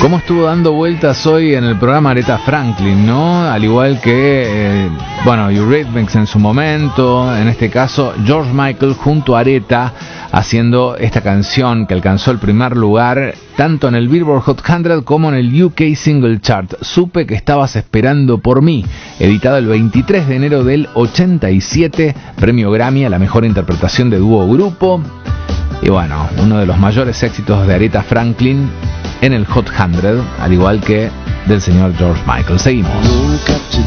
Cómo estuvo dando vueltas hoy en el programa Aretha Franklin, ¿no? Al igual que, Eurythmics en su momento, en este caso George Michael junto a Aretha, haciendo esta canción que alcanzó el primer lugar tanto en el Billboard Hot 100 como en el UK Single Chart. Supe que estabas esperando por mí, editado el 23 de enero del 87, premio Grammy a la mejor interpretación de dúo o grupo. Y bueno, uno de los mayores éxitos de Aretha Franklin en el Hot 100, al igual que del señor George Michael. Seguimos.